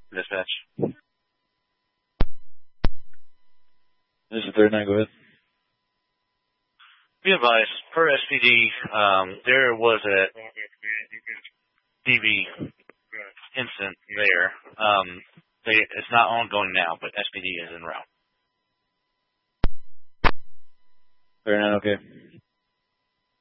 Dispatch. This is 39, go ahead. Be advised, per SPD, there was a DV incident there. It's not ongoing now, but SPD is en route. 39, okay.